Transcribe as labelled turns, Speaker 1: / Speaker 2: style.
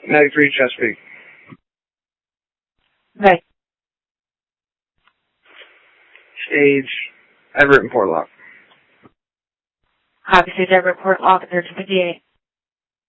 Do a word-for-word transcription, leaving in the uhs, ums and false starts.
Speaker 1: ninety-three Chesapeake.
Speaker 2: Right.
Speaker 1: Stage Everett and Portlock.
Speaker 2: Copy, Stage Everett, Portlock, thirteen fifty-eight.